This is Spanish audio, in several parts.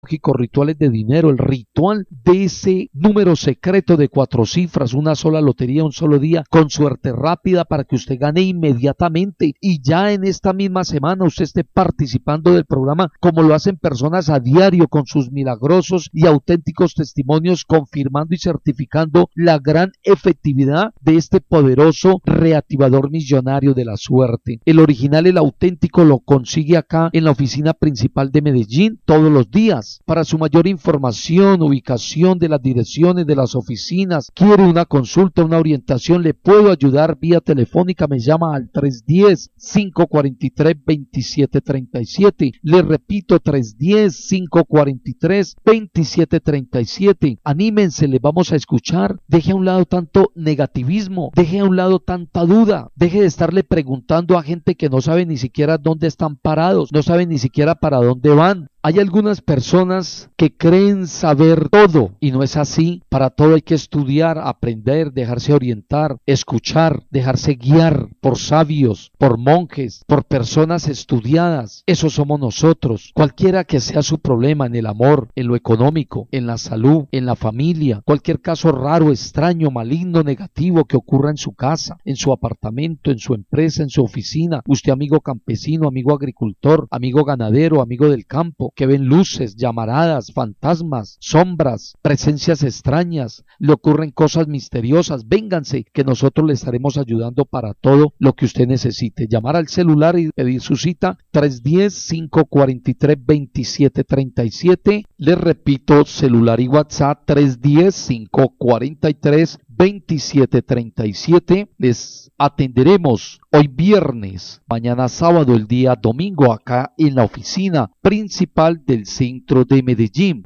Rituales de dinero, el ritual de ese número secreto de 4 cifras, una sola lotería, un solo día, con suerte rápida para que usted gane inmediatamente y ya en esta misma semana usted esté participando del programa como lo hacen personas a diario con sus milagrosos y auténticos testimonios confirmando y certificando la gran efectividad de este poderoso reactivador millonario de la suerte. El original, el auténtico, lo consigue acá en la oficina principal de Medellín todos los días. Para su mayor información, ubicación de las direcciones de las oficinas, quiere una consulta, una orientación, le puedo ayudar vía telefónica, me llama al 310-543-2737. Le repito, 310-543-2737. Anímense, le vamos a escuchar. Deje a un lado tanto negativismo, deje a un lado tanta duda, deje de estarle preguntando a gente que no sabe ni siquiera dónde están parados, no sabe ni siquiera para dónde van. Hay algunas personas que creen saber todo y no es así. Para todo hay que estudiar, aprender, dejarse orientar, escuchar, dejarse guiar por sabios, por monjes, por personas estudiadas. Eso somos nosotros. Cualquiera que sea su problema en el amor, en lo económico, en la salud, en la familia, cualquier caso raro, extraño, maligno, negativo que ocurra en su casa, en su apartamento, en su empresa, en su oficina, usted amigo campesino, amigo agricultor, amigo ganadero, amigo del campo, que ven luces, llamaradas, fantasmas, sombras, presencias extrañas, le ocurren cosas misteriosas, vénganse que nosotros le estaremos ayudando para todo lo que usted necesite. Llamar al celular y pedir su cita 310-543-2737. Les repito, celular y WhatsApp 310-543-2737. Les atenderemos hoy viernes, mañana sábado, el día domingo acá en la oficina principal del centro de Medellín.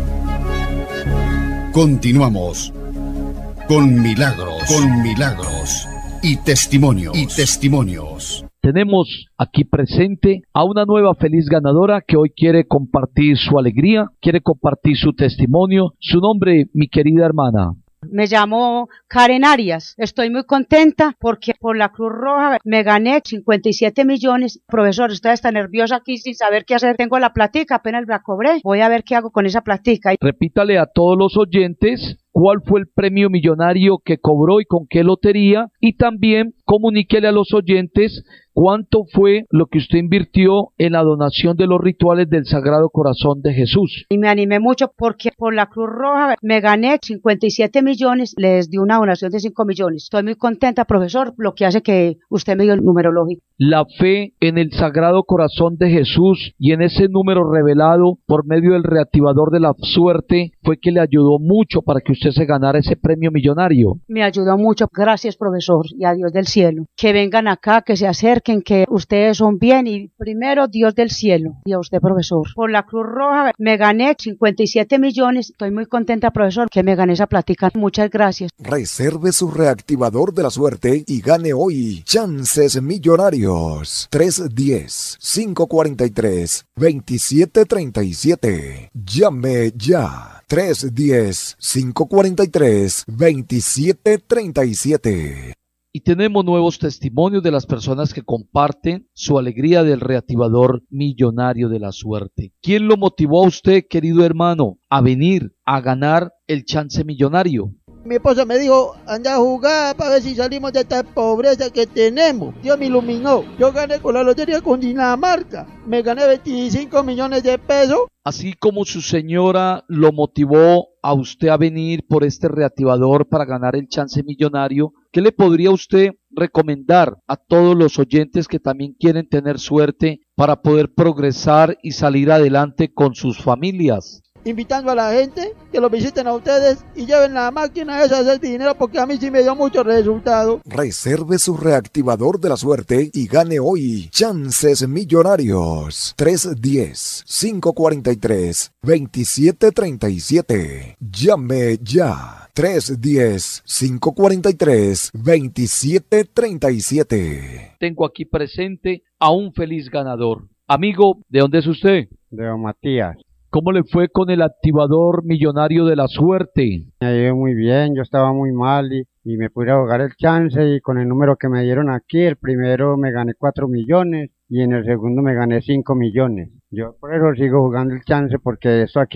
Continuamos con milagros y testimonios. Tenemos aquí presente a una nueva feliz ganadora que hoy quiere compartir su alegría, quiere compartir su testimonio. Su nombre, mi querida hermana. Me llamo Karen Arias. Estoy muy contenta porque por la Cruz Roja me gané 57 millones. Profesor, estoy hasta nerviosa aquí sin saber qué hacer. Tengo la platica, apenas la cobré. Voy a ver qué hago con esa platica. Repítale a todos los oyentes cuál fue el premio millonario que cobró y con qué lotería, y también comuníquele a los oyentes cuánto fue lo que usted invirtió en la donación de los rituales del Sagrado Corazón de Jesús. Y me animé mucho porque por la Cruz Roja me gané 57 millones, les di una donación de 5 millones. Estoy muy contenta, profesor, lo que hace que usted me dio el numerológico. La fe en el Sagrado Corazón de Jesús y en ese número revelado por medio del reactivador de la suerte fue que le ayudó mucho para que usted se ganara ese premio millonario. Me ayudó mucho, gracias, profesor, y a Dios del cielo. Que vengan acá, que se acerquen, que ustedes son bien, y primero Dios del cielo, y a usted, profesor. Por la Cruz Roja me gané 57 millones, estoy muy contenta, profesor, que me gané esa plática. Muchas gracias. Reserve su reactivador de la suerte y gane hoy chances millonarios. 310-543-2737. Llame ya. 310-543-2737. Y tenemos nuevos testimonios de las personas que comparten su alegría del reactivador millonario de la suerte. ¿Quién lo motivó a usted, querido hermano, a venir a ganar el chance millonario? Mi esposa me dijo, anda a jugar para ver si salimos de esta pobreza que tenemos. Dios me iluminó. Yo gané con la lotería con Dinamarca. Me gané 25 millones de pesos. Así como su señora lo motivó a usted a venir por este reactivador para ganar el chance millonario, ¿qué le podría usted recomendar a todos los oyentes que también quieren tener suerte para poder progresar y salir adelante con sus familias? Invitando a la gente que lo visiten a ustedes y lleven la máquina esa de hacer dinero, porque a mí sí me dio mucho resultado. Reserve su reactivador de la suerte y gane hoy chances millonarios. 310-543-2737. Llame ya. 310-543-2737. Tengo aquí presente a un feliz ganador. Amigo, ¿de dónde es usted? De Don Matías. ¿Cómo le fue con el activador millonario de la suerte? Me ha ido muy bien, yo estaba muy mal y me pude jugar el chance, y con el número que me dieron aquí, el primero me gané 4 millones y en el segundo me gané 5 millones. Yo por eso sigo jugando el chance porque esto aquí